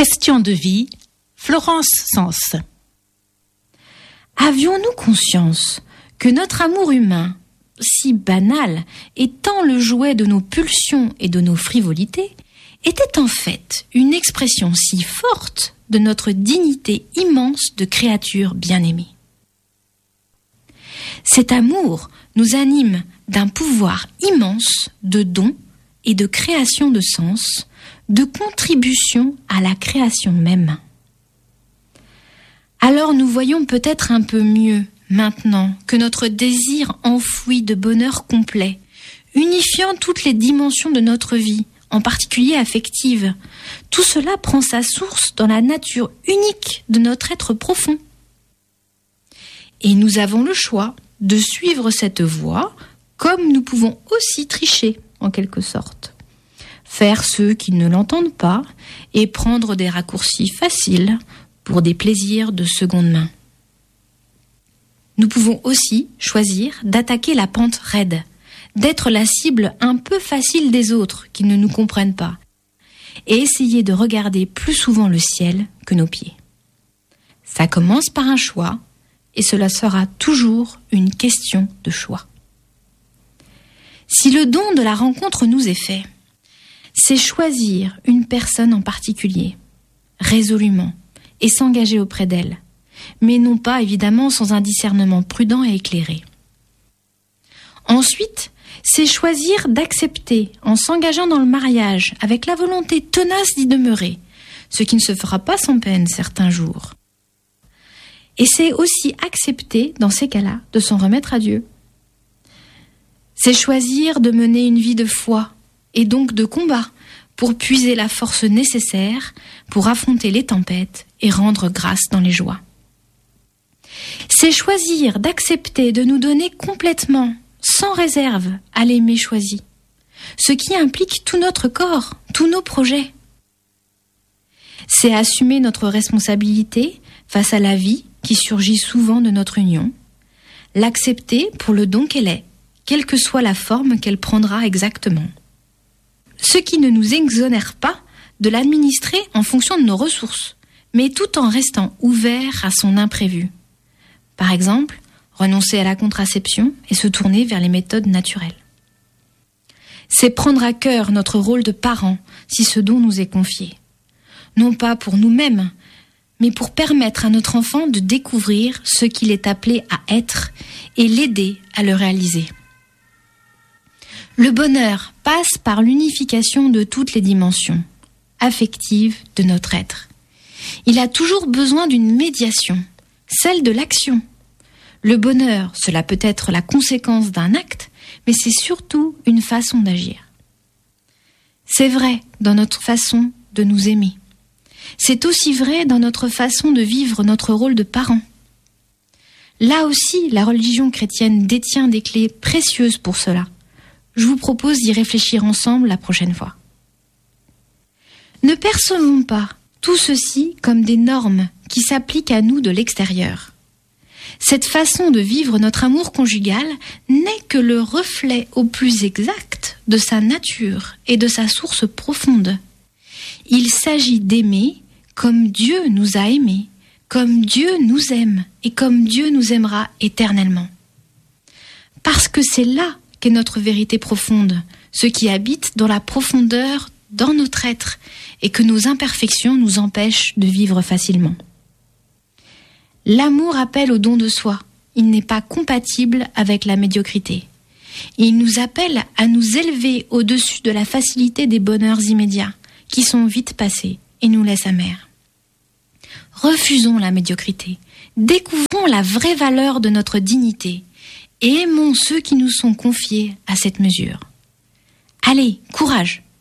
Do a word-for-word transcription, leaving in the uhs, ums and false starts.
Question de vie, Florence Sens. Avions-nous conscience que notre amour humain, si banal, étant le jouet de nos pulsions et de nos frivolités, était en fait une expression si forte de notre dignité immense de créature bien-aimée. Cet amour nous anime d'un pouvoir immense de don et de création de sens, de contribution à la création même. Alors nous voyons peut-être un peu mieux maintenant que notre désir enfoui de bonheur complet, unifiant toutes les dimensions de notre vie, en particulier affective, tout cela prend sa source dans la nature unique de notre être profond. Et nous avons le choix de suivre cette voie, comme nous pouvons aussi tricher, en quelque sorte. Faire ceux qui ne l'entendent pas et prendre des raccourcis faciles pour des plaisirs de seconde main. Nous pouvons aussi choisir d'attaquer la pente raide, d'être la cible un peu facile des autres qui ne nous comprennent pas, et essayer de regarder plus souvent le ciel que nos pieds. Ça commence par un choix, et cela sera toujours une question de choix. Si le don de la rencontre nous est fait, c'est choisir une personne en particulier, résolument, et s'engager auprès d'elle, mais non pas évidemment sans un discernement prudent et éclairé. Ensuite, c'est choisir d'accepter en s'engageant dans le mariage avec la volonté tenace d'y demeurer, ce qui ne se fera pas sans peine certains jours. Et c'est aussi accepter, dans ces cas-là, de s'en remettre à Dieu. C'est choisir de mener une vie de foi, et donc de combat, pour puiser la force nécessaire pour affronter les tempêtes et rendre grâce dans les joies. C'est choisir d'accepter de nous donner complètement, sans réserve, à l'aimer choisi, ce qui implique tout notre corps, tous nos projets. C'est assumer notre responsabilité face à la vie qui surgit souvent de notre union, l'accepter pour le don qu'elle est, quelle que soit la forme qu'elle prendra exactement. Ce qui ne nous exonère pas de l'administrer en fonction de nos ressources, mais tout en restant ouvert à son imprévu. Par exemple, renoncer à la contraception et se tourner vers les méthodes naturelles. C'est prendre à cœur notre rôle de parent si ce don nous est confié. Non pas pour nous-mêmes, mais pour permettre à notre enfant de découvrir ce qu'il est appelé à être et l'aider à le réaliser. Le bonheur passe par l'unification de toutes les dimensions affectives de notre être. Il a toujours besoin d'une médiation, celle de l'action. Le bonheur, cela peut être la conséquence d'un acte, mais c'est surtout une façon d'agir. C'est vrai dans notre façon de nous aimer. C'est aussi vrai dans notre façon de vivre notre rôle de parent. Là aussi, la religion chrétienne détient des clés précieuses pour cela. Je vous propose d'y réfléchir ensemble la prochaine fois. Ne percevons pas tout ceci comme des normes qui s'appliquent à nous de l'extérieur. Cette façon de vivre notre amour conjugal n'est que le reflet au plus exact de sa nature et de sa source profonde. Il s'agit d'aimer comme Dieu nous a aimés, comme Dieu nous aime et comme Dieu nous aimera éternellement. Parce que c'est là qu'est notre vérité profonde, ce qui habite dans la profondeur dans notre être et que nos imperfections nous empêchent de vivre facilement. L'amour appelle au don de soi. Il n'est pas compatible avec la médiocrité. Il nous appelle à nous élever au-dessus de la facilité des bonheurs immédiats, qui sont vite passés et nous laissent amers. Refusons la médiocrité. Découvrons la vraie valeur de notre dignité et aimons ceux qui nous sont confiés à cette mesure. Allez, courage!